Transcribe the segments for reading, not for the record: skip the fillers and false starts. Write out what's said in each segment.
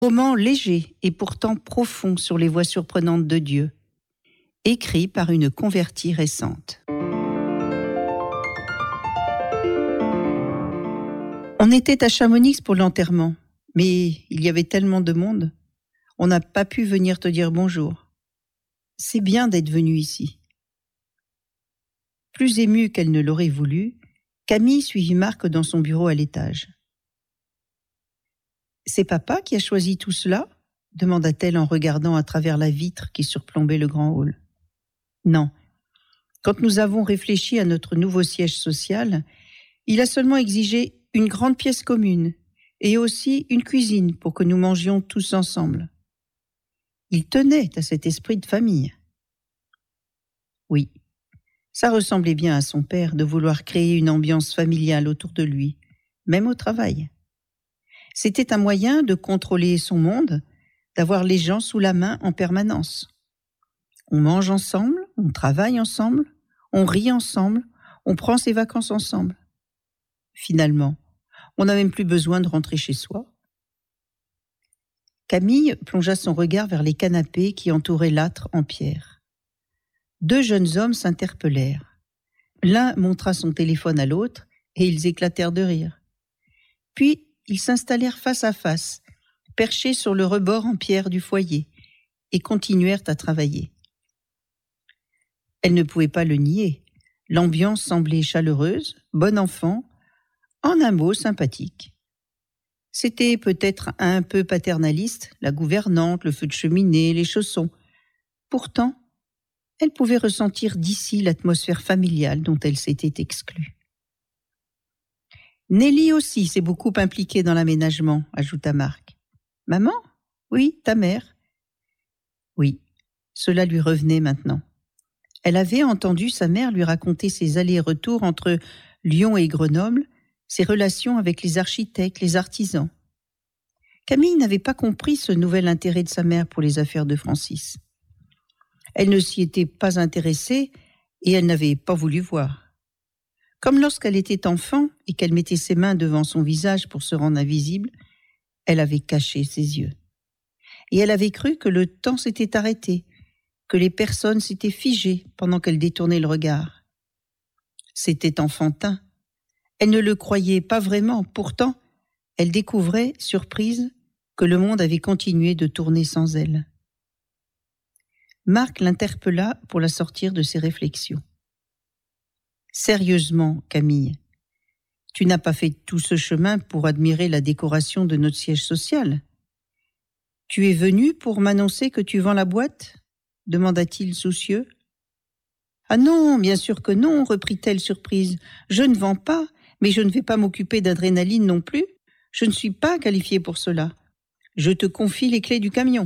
Roman léger et pourtant profond sur les voies surprenantes de Dieu, écrit par une convertie récente. On était à Chamonix pour l'enterrement, mais il y avait tellement de monde, on n'a pas pu venir te dire bonjour. C'est bien d'être venu ici. Plus émue qu'elle ne l'aurait voulu, Camille suivit Marc dans son bureau à l'étage. « C'est papa qui a choisi tout cela ?» demanda-t-elle en regardant à travers la vitre qui surplombait le grand hall. « Non. Quand nous avons réfléchi à notre nouveau siège social, il a seulement exigé une grande pièce commune et aussi une cuisine pour que nous mangions tous ensemble. Il tenait à cet esprit de famille. » Oui, ça ressemblait bien à son père de vouloir créer une ambiance familiale autour de lui, même au travail. C'était un moyen de contrôler son monde, d'avoir les gens sous la main en permanence. On mange ensemble, on travaille ensemble, on rit ensemble, on prend ses vacances ensemble. Finalement, on n'a même plus besoin de rentrer chez soi. Camille plongea son regard vers les canapés qui entouraient l'âtre en pierre. 2 jeunes hommes s'interpellèrent. L'un montra son téléphone à l'autre et ils éclatèrent de rire. Puis, ils s'installèrent face à face, perchés sur le rebord en pierre du foyer, et continuèrent à travailler. Elle ne pouvait pas le nier. L'ambiance semblait chaleureuse, bon enfant, en un mot sympathique. C'était peut-être un peu paternaliste, la gouvernante, le feu de cheminée, les chaussons. Pourtant, elle pouvait ressentir d'ici l'atmosphère familiale dont elle s'était exclue. Nelly aussi s'est beaucoup impliquée dans l'aménagement, ajouta Marc. Maman ? Oui, ta mère. Oui, cela lui revenait maintenant. Elle avait entendu sa mère lui raconter ses allers-retours entre Lyon et Grenoble, ses relations avec les architectes, les artisans. Camille n'avait pas compris ce nouvel intérêt de sa mère pour les affaires de Francis. Elle ne s'y était pas intéressée et elle n'avait pas voulu voir. Comme lorsqu'elle était enfant et qu'elle mettait ses mains devant son visage pour se rendre invisible, elle avait caché ses yeux. Et elle avait cru que le temps s'était arrêté, que les personnes s'étaient figées pendant qu'elle détournait le regard. C'était enfantin. Elle ne le croyait pas vraiment. Pourtant, elle découvrait, surprise, que le monde avait continué de tourner sans elle. Marc l'interpella pour la sortir de ses réflexions. Sérieusement, Camille, tu n'as pas fait tout ce chemin pour admirer la décoration de notre siège social. Tu es venu pour m'annoncer que tu vends la boîte ? Demanda-t-il soucieux. Ah non, bien sûr que non, reprit-elle surprise. Je ne vends pas, mais je ne vais pas m'occuper d'adrénaline non plus. Je ne suis pas qualifiée pour cela. Je te confie les clés du camion.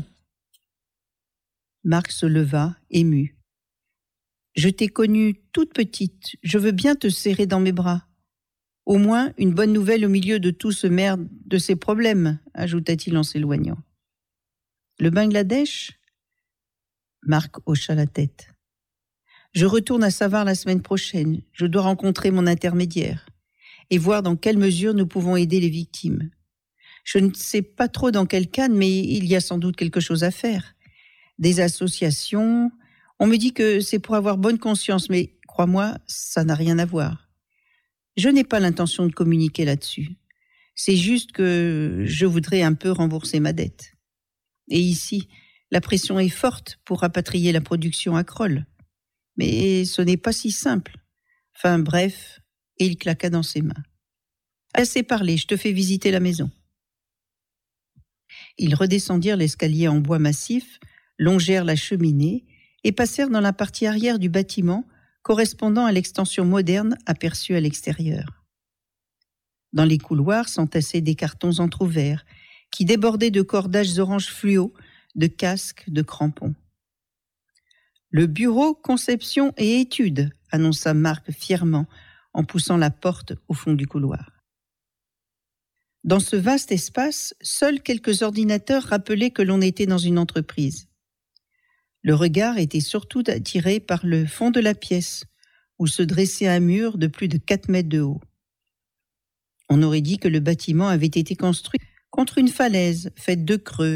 Marc se leva, ému. Je t'ai connue toute petite, je veux bien te serrer dans mes bras. Au moins, une bonne nouvelle au milieu de tout ce merde de ces problèmes, ajouta-t-il en s'éloignant. Le Bangladesh ? Marc hocha la tête. Je retourne à Savart la semaine prochaine. Je dois rencontrer mon intermédiaire et voir dans quelle mesure nous pouvons aider les victimes. Je ne sais pas trop dans quel cadre, mais il y a sans doute quelque chose à faire. Des associations... On me dit que c'est pour avoir bonne conscience, mais crois-moi, ça n'a rien à voir. Je n'ai pas l'intention de communiquer là-dessus. C'est juste que je voudrais un peu rembourser ma dette. Et ici, la pression est forte pour rapatrier la production à Crolles. Mais ce n'est pas si simple. Enfin bref, et il claqua dans ses mains. Assez parlé, je te fais visiter la maison. Ils redescendirent l'escalier en bois massif, longèrent la cheminée, et passèrent dans la partie arrière du bâtiment correspondant à l'extension moderne aperçue à l'extérieur. Dans les couloirs s'entassaient des cartons entr'ouverts qui débordaient de cordages orange fluo, de casques, de crampons. « Le bureau conception et études », annonça Marc fièrement en poussant la porte au fond du couloir. Dans ce vaste espace, seuls quelques ordinateurs rappelaient que l'on était dans une entreprise. Le regard était surtout attiré par le fond de la pièce, où se dressait un mur de plus de 4 mètres de haut. On aurait dit que le bâtiment avait été construit contre une falaise faite de creux